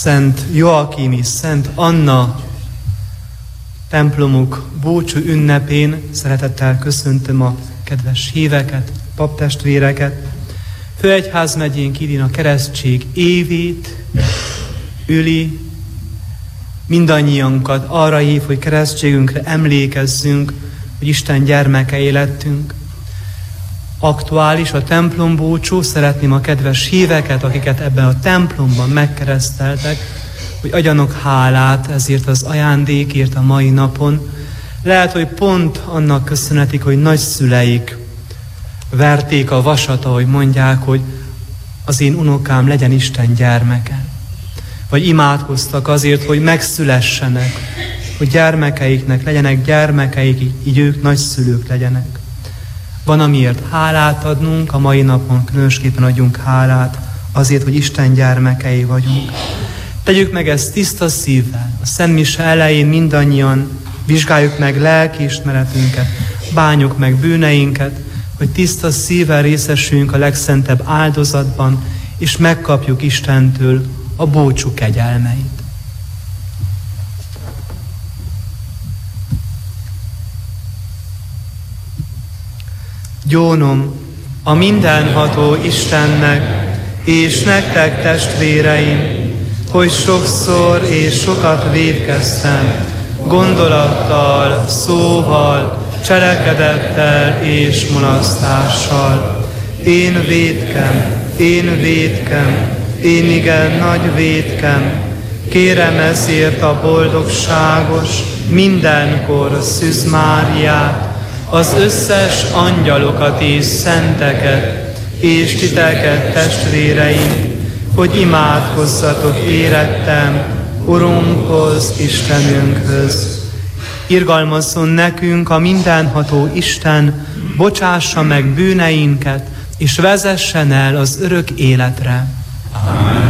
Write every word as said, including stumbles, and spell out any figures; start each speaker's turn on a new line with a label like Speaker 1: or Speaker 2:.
Speaker 1: Szent Joachim és Szent Anna templomuk búcsú ünnepén szeretettel köszöntöm a kedves híveket, paptestvéreket. Főegyházmegyénk idén a keresztség évét üli, mindannyiunkat arra hív, hogy keresztségünkre emlékezzünk, hogy Isten gyermekei lettünk. Aktuális a templombúcsú, szeretném a kedves híveket, akiket ebben a templomban megkereszteltek, hogy adjanak hálát ezért az ajándékért a mai napon. Lehet, hogy pont annak köszönhetik, hogy nagyszüleik verték a vasat, ahogy mondják, hogy az én unokám legyen Isten gyermeke. Vagy imádkoztak azért, hogy megszülessenek, hogy gyermekeiknek legyenek gyermekeik, így ők nagyszülők legyenek. Van, amiért hálát adnunk, a mai napon különösképpen adjunk hálát azért, hogy Isten gyermekei vagyunk. Tegyük meg ezt tiszta szívvel. A Szent Mise elején mindannyian vizsgáljuk meg lelkiismeretünket, bánjuk meg bűneinket, hogy tiszta szívvel részesüljünk a legszentebb áldozatban, és megkapjuk Istentől a búcsú kegyelmeit. Gyónom a mindenható Istennek, és nektek, testvéreim, hogy sokszor és sokat vétkeztem, gondolattal, szóval, cselekedettel és mulasztással. Én vétkem, én vétkem, én igen nagy vétkem, kérem ezért a boldogságos, mindenkor Szűz Máriát, az összes angyalokat és szenteket, és titeket, testvéreim, hogy imádkozzatok érettem Urunkhoz, Istenünkhöz. Irgalmazzon nekünk a mindenható Isten, bocsássa meg bűneinket, és vezessen el az örök életre. Amen.